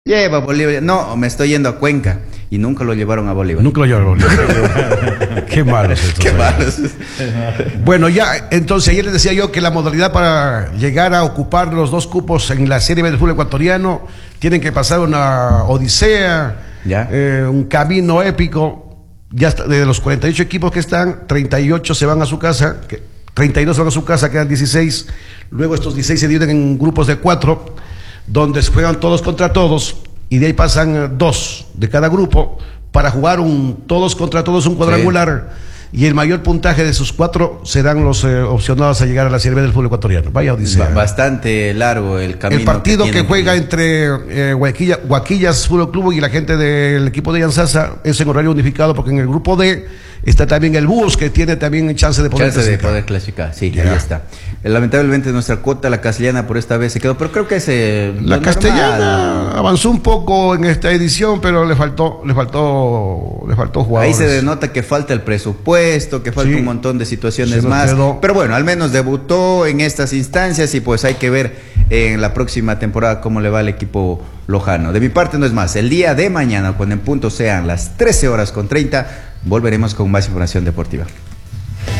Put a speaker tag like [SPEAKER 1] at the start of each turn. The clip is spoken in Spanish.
[SPEAKER 1] Lleva a Bolívar. No, me estoy yendo a Cuenca. Y nunca lo llevaron a Bolívar.
[SPEAKER 2] Nunca lo llevaron a Bolívar. Qué malos estos.
[SPEAKER 1] Qué malos.
[SPEAKER 2] Bueno, ya, entonces ayer les decía yo que la modalidad para llegar a ocupar los 2 cupos en la Serie B del fútbol ecuatoriano tienen que pasar una odisea, un camino épico. Ya está, de los 48 equipos que están, 38 se van a su casa, 32 se van a su casa, quedan 16. Luego estos 16 se dividen en grupos de 4, donde se juegan todos contra todos, y de ahí pasan 2 de cada grupo para jugar un todos contra todos, un cuadrangular. Sí. Y el mayor puntaje de sus 4 serán los opcionados a llegar a la Serie B del fútbol ecuatoriano. Vaya odisea.
[SPEAKER 1] Bastante largo el camino.
[SPEAKER 2] El partido que juega entre Huaquillas Fútbol Club y la gente del equipo de Yansasa es en horario unificado, porque en el grupo D está también el Búhos, que tiene también chance de poder
[SPEAKER 1] clasificar. Sí, ahí está. Lamentablemente nuestra cuota, la castellana, por esta vez se quedó, pero creo que
[SPEAKER 2] la castellana avanzó un poco en esta edición, pero le faltó jugadores.
[SPEAKER 1] Ahí se denota que falta el presupuesto, que falta un montón de situaciones más. Pero bueno, al menos debutó en estas instancias y pues hay que ver en la próxima temporada cómo le va al equipo lojano. De mi parte no es más. El día de mañana, cuando en punto sean las 13:30, volveremos con más información deportiva.